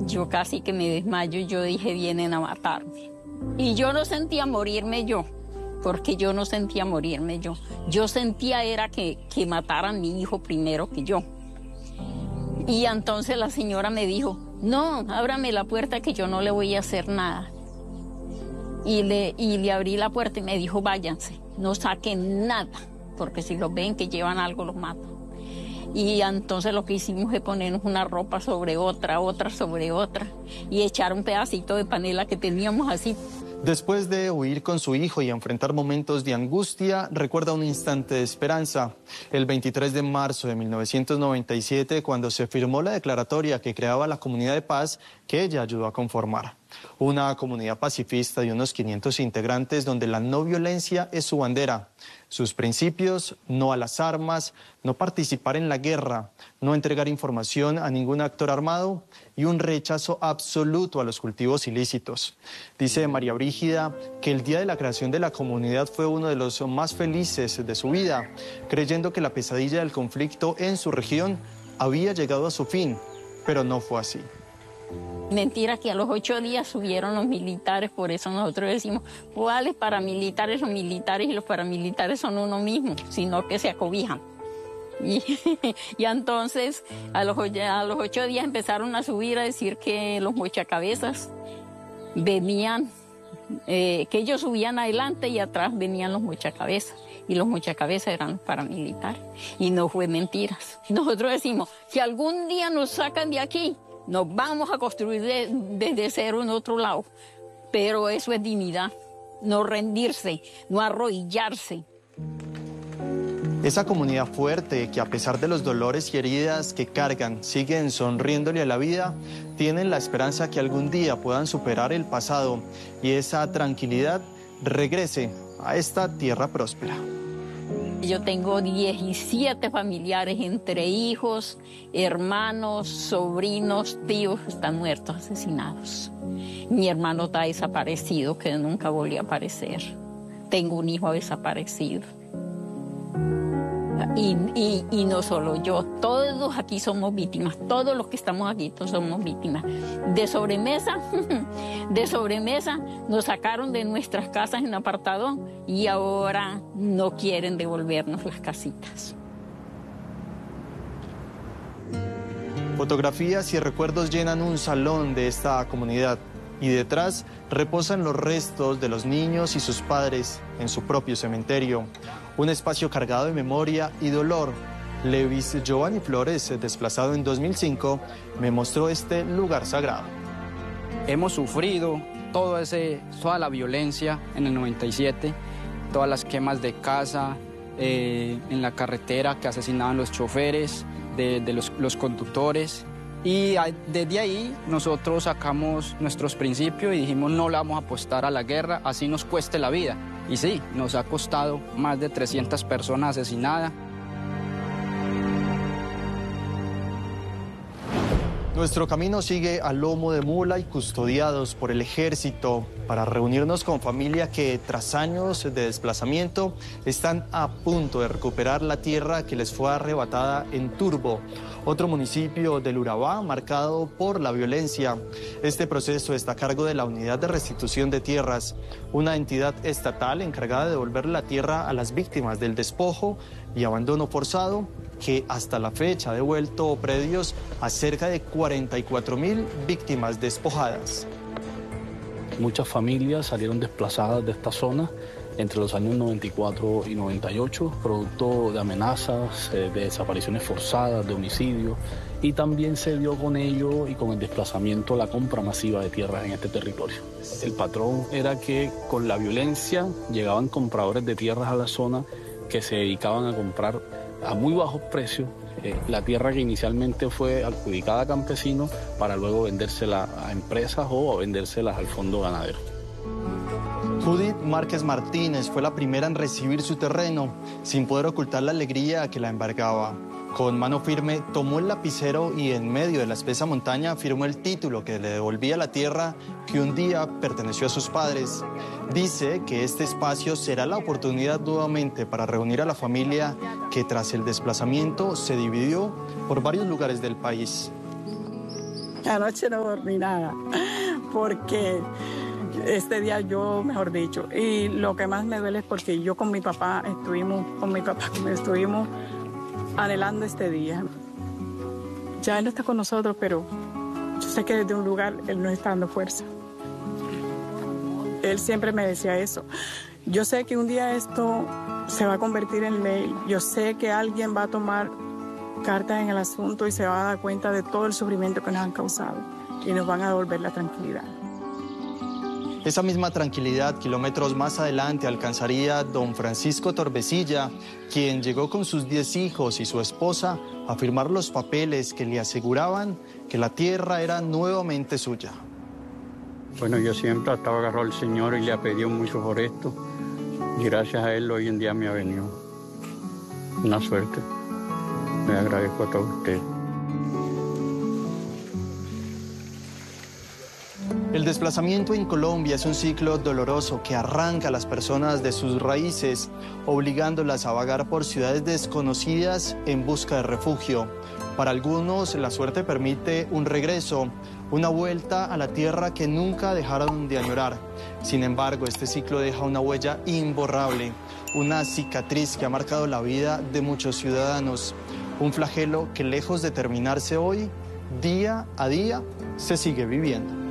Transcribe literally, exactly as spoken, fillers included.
yo casi que me desmayo, yo dije, vienen a matarme. Y yo no sentía morirme yo, porque yo no sentía morirme yo. Yo sentía era que, que mataran a mi hijo primero que yo. Y entonces la señora me dijo, no, ábrame la puerta que yo no le voy a hacer nada. Y le, y le abrí la puerta y me dijo, váyanse, no saquen nada, porque si los ven que llevan algo los matan. Y entonces lo que hicimos fue ponernos una ropa sobre otra, otra sobre otra, y echar un pedacito de panela que teníamos así. Después de huir con su hijo y enfrentar momentos de angustia, recuerda un instante de esperanza. El veintitrés de marzo de mil novecientos noventa y siete, cuando se firmó la declaratoria que creaba la Comunidad de Paz, que ella ayudó a conformar. Una comunidad pacifista de unos quinientos integrantes donde la no violencia es su bandera. Sus principios, no a las armas, no participar en la guerra, no entregar información a ningún actor armado y un rechazo absoluto a los cultivos ilícitos. Dice María Brígida que el día de la creación de la comunidad fue uno de los más felices de su vida, creyendo que la pesadilla del conflicto en su región había llegado a su fin, pero no fue así. Mentira que a los ocho días subieron los militares, por eso nosotros decimos, ¿cuáles paramilitares? Los militares y los paramilitares son uno mismo, sino que se acobijan. Y, y entonces a los, a los ocho días empezaron a subir a decir que los mochacabezas venían, eh, que ellos subían adelante y atrás venían los mochacabezas. Y los mochacabezas eran los paramilitares. Y no fue mentiras. Nosotros decimos, si algún día nos sacan de aquí, nos vamos a construir de, desde cero en otro lado, pero eso es dignidad, no rendirse, no arrodillarse. Esa comunidad fuerte que a pesar de los dolores y heridas que cargan, siguen sonriéndole a la vida, tienen la esperanza que algún día puedan superar el pasado y esa tranquilidad regrese a esta tierra próspera. Yo tengo diecisiete familiares, entre hijos, hermanos, sobrinos, tíos, están muertos, asesinados. Mi hermano está desaparecido, que nunca volvió a aparecer. Tengo un hijo desaparecido. Y, y, y no solo yo, todos aquí somos víctimas, todos los que estamos aquí todos somos víctimas. De sobremesa, de sobremesa nos sacaron de nuestras casas en apartado y ahora no quieren devolvernos las casitas. Fotografías y recuerdos llenan un salón de esta comunidad y detrás reposan los restos de los niños y sus padres en su propio cementerio. Un espacio cargado de memoria y dolor. Levis Giovanni Flores, desplazado en dos mil cinco, me mostró este lugar sagrado. Hemos sufrido todo ese, toda la violencia en el noventa y siete, todas las quemas de casa, eh, en la carretera que asesinaban los choferes, de, de los, los conductores. Y desde ahí nosotros sacamos nuestros principios y dijimos no le vamos a apostar a la guerra, así nos cueste la vida. Y sí, nos ha costado más de trescientas personas asesinadas. Nuestro camino sigue a lomo de mula y custodiados por el ejército para reunirnos con familia que tras años de desplazamiento están a punto de recuperar la tierra que les fue arrebatada en Turbo, otro municipio del Urabá marcado por la violencia. Este proceso está a cargo de la Unidad de Restitución de Tierras, una entidad estatal encargada de devolver la tierra a las víctimas del despojo y abandono forzado, que hasta la fecha ha devuelto predios a cerca de cuarenta y cuatro mil víctimas despojadas. Muchas familias salieron desplazadas de esta zona entre los años noventa y cuatro y noventa y ocho, producto de amenazas, de desapariciones forzadas, de homicidios, y también se dio con ello y con el desplazamiento la compra masiva de tierras en este territorio. El patrón era que con la violencia llegaban compradores de tierras a la zona que se dedicaban a comprar a muy bajos precios eh, la tierra que inicialmente fue adjudicada a campesinos para luego vendérsela a empresas o vendérselas al fondo ganadero. Judith Márquez Martínez fue la primera en recibir su terreno, sin poder ocultar la alegría que la embargaba. Con mano firme tomó el lapicero y en medio de la espesa montaña firmó el título que le devolvía la tierra que un día perteneció a sus padres. Dice que este espacio será la oportunidad nuevamente para reunir a la familia que tras el desplazamiento se dividió por varios lugares del país. Anoche no dormí nada, porque este día yo, mejor dicho, y lo que más me duele es porque yo con mi papá estuvimos, con mi papá estuvimos anhelando este día. Ya él no está con nosotros, pero yo sé que desde un lugar él nos está dando fuerza. Él siempre me decía eso. Yo sé que un día esto se va a convertir en ley. Yo sé que alguien va a tomar cartas en el asunto y se va a dar cuenta de todo el sufrimiento que nos han causado y nos van a devolver la tranquilidad. Esa misma tranquilidad, kilómetros más adelante, alcanzaría don Francisco Torbecilla, quien llegó con sus diez hijos y su esposa a firmar los papeles que le aseguraban que la tierra era nuevamente suya. Bueno, yo siempre estaba agarrado al Señor y le he pedido mucho por esto. Y gracias a Él hoy en día me ha venido una suerte. Le agradezco a todos ustedes. El desplazamiento en Colombia es un ciclo doloroso que arranca a las personas de sus raíces, obligándolas a vagar por ciudades desconocidas en busca de refugio. Para algunos, la suerte permite un regreso, una vuelta a la tierra que nunca dejaron de añorar. Sin embargo, este ciclo deja una huella imborrable, una cicatriz que ha marcado la vida de muchos ciudadanos. Un flagelo que, lejos de terminarse hoy, día a día, se sigue viviendo.